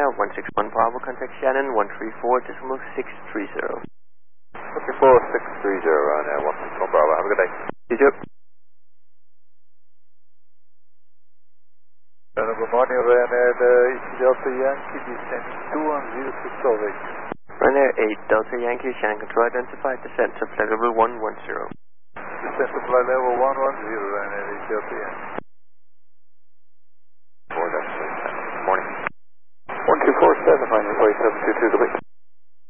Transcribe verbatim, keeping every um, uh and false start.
Ryanair, one six one Bravo, contact Shannon, one three four decimal six three zero. one three four six three zero Ryanair, one six one Bravo, have a good day. You too. Uh, good morning, Ryanair, uh, East Delta Yankee, descending two one zero to Solvik. Ryanair eight Delta Yankee, Shannon control identified, descent to flight level one one zero. Descent to flight level one one zero, Ryanair eight Delta Yankee.